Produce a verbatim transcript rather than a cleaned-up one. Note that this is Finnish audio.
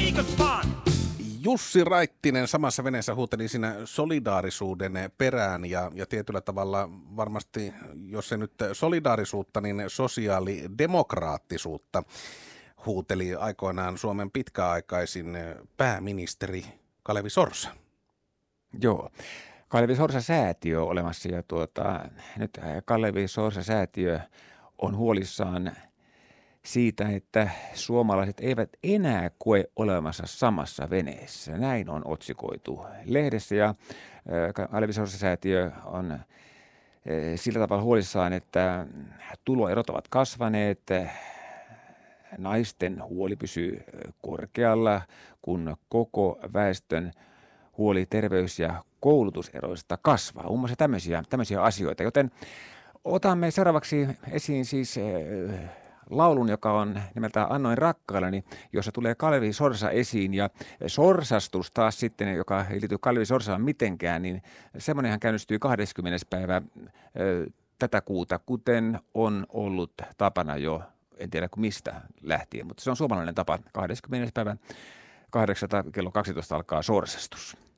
viikossa vaan. Jussi Raittinen samassa veneessä huuteli siinä solidaarisuuden perään ja, ja tietyllä tavalla varmasti, jos se nyt solidaarisuutta, niin sosiaalidemokraattisuutta huuteli aikoinaan Suomen pitkäaikaisin pääministeri Kalevi Sorsa. Joo. Kalevi Sorsa-säätiö on olemassa ja tuota, nyt Kalevi Sorsa-säätiö on huolissaan siitä, että suomalaiset eivät enää koe olemassa samassa veneessä. Näin on otsikoitu lehdessä ja Kalevi Sorsa-säätiö on sillä tavalla huolissaan, että tuloerot ovat kasvaneet, naisten huoli pysyy korkealla, kun koko väestön huoli terveys- ja koulutuseroista kasvaa. Muun muassa tämmöisiä, tämmöisiä asioita, joten otamme seuraavaksi esiin siis laulun, joka on nimeltään Annoin rakkailleni, jossa tulee Kalevi Sorsa esiin ja sorsastus taas sitten, joka ei liity Kalevi Sorsaan mitenkään, niin semmoinenhan käynnistyy kahdeskymmenes päivä tätä kuuta, kuten on ollut tapana jo, en tiedä mistä lähtien, mutta se on suomalainen tapa, kahdeskymmenes päivä kahdeksatta kello kaksitoista alkaa sorsastus.